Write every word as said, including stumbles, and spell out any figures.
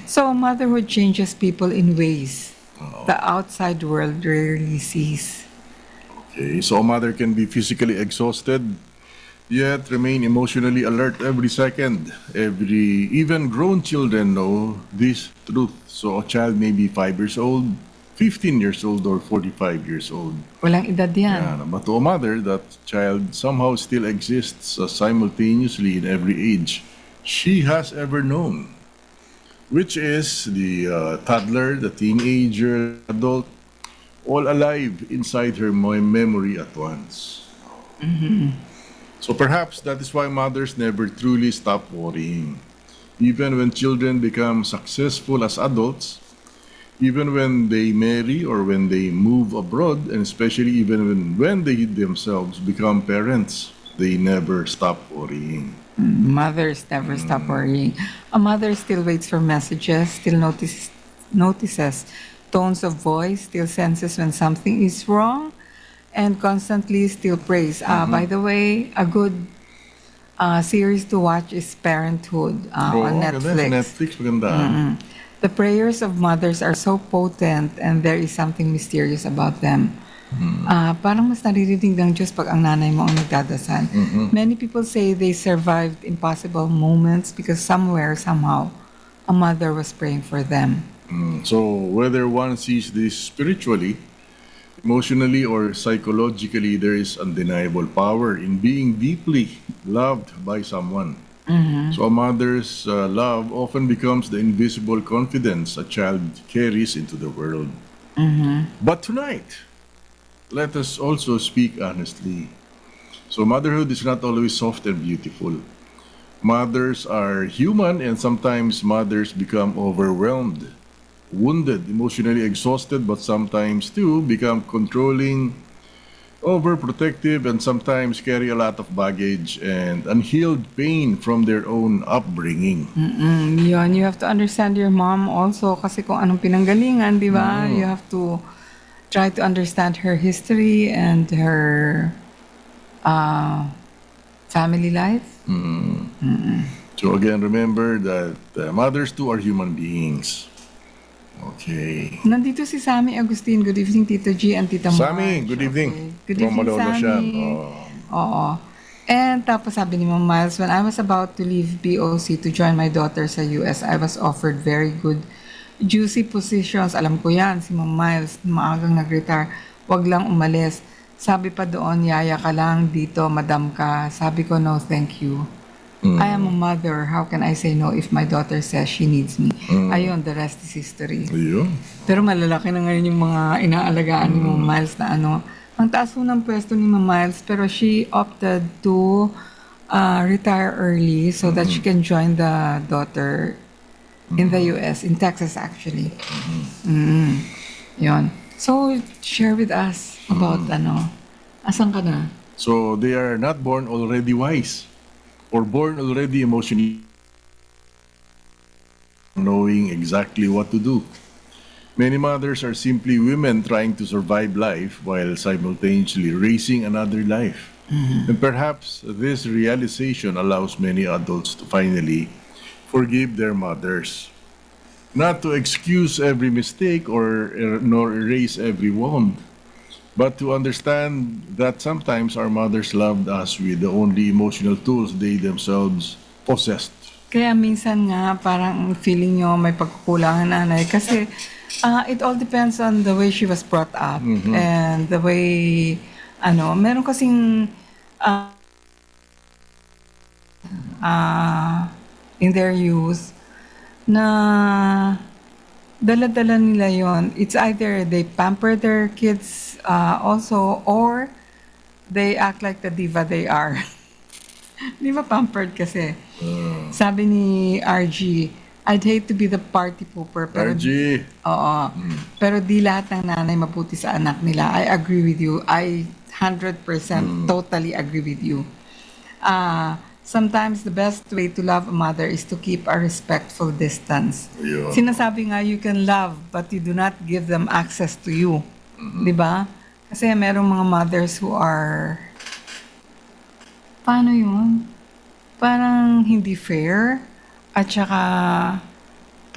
So motherhood changes people in ways the outside world rarely sees. Okay, so a mother can be physically exhausted, yet remain emotionally alert every second. Every even grown children know this truth. So a child may be five years old, fifteen years old, or forty-five years old. Walang edad yan. Yeah, but to a mother, that child somehow still exists uh, simultaneously in every age she has ever known, which is the uh, toddler, the teenager, adult, all alive inside her mo- memory at once. So perhaps that is why mothers never truly stop worrying. Even when children become successful as adults, even when they marry or when they move abroad, and especially even when, when they themselves become parents, they never stop worrying. Mothers never stop worrying. A mother still waits for messages, still notices, notices tones of voice, still senses when something is wrong, and constantly still prays. Uh, by the way, a good uh, series to watch is Parenthood uh, Oo, on maganda sa Netflix. Netflix, maganda. The prayers of mothers are so potent and there is something mysterious about them. Ah, parang mas naririnig ng Diyos pag ang nanay mo ang nagdadasal. Many people say they survived impossible moments because somewhere, somehow, a mother was praying for them. So whether one sees this spiritually, emotionally, or psychologically, there is undeniable power in being deeply loved by someone. So a mother's uh, love often becomes the invisible confidence a child carries into the world. But tonight, let us also speak honestly. So motherhood is not always soft and beautiful. Mothers are human, and sometimes mothers become overwhelmed, wounded, emotionally exhausted, but sometimes too become controlling, overprotective, and sometimes carry a lot of baggage and unhealed pain from their own upbringing. Mm, yun, you have to understand your mom also kasi kung anong pinanggalingan, di ba? You have to try to understand her history and her uh, family life. So again, remember that uh, mothers too are human beings. Okay. Nandito si Sammy Agustin. Good evening, Tito G and Tita Marge. Sammy, good evening. Okay. Good From evening, Malolo siya. Sammy. Oh. Oo. And tapos sabi ni Ma'am Miles, when I was about to leave B O C to join my daughter sa U S, I was offered very good, juicy positions. Alam ko yan, si Ma'am Miles, maagang nag-retire. Wag lang umalis. Sabi pa doon, yaya ka lang dito, madam ka. Sabi ko, no, thank you. I am a mother. How can I say no if my daughter says she needs me? Ayun, the rest is history. Ayun. Pero malalaki na ngayon yung mga inaalagaan ni Ma'am Miles na ano. Ang taas po ng pwesto ni Ma'am Miles, pero she opted to uh, retire early so that she can join the daughter in the U S, in Texas actually. Mm. Yun. So, share with us about ano. Asan ka na? So they are not born already wise or born already emotionally knowing exactly what to do. Many mothers are simply women trying to survive life while simultaneously raising another life. And perhaps this realization allows many adults to finally forgive their mothers. Not to excuse every mistake or er, nor erase every wound, but to understand that sometimes our mothers loved us with the only emotional tools they themselves possessed. Kaya minsan nga parang feeling nyo may pagkukulangan nanay kasi uh, it all depends on the way she was brought up and the way ano, meron kasing uh, uh, in their youth na dala-dala nila yon. It's either they pamper their kids uh, also or they act like the diva they are. Di ba pampered kasi? Sabi ni R G, I'd hate to be the party pooper. Pero, R G, oo. Pero di lahat ng nanay mabuti sa anak nila. I agree with you. I one hundred percent totally agree with you. Ah, sometimes the best way to love a mother is to keep a respectful distance. Ayun. Sinasabi nga you can love but you do not give them access to you. 'Di ba? Kasi merong mga mothers who are paano 'yun? Parang hindi fair at saka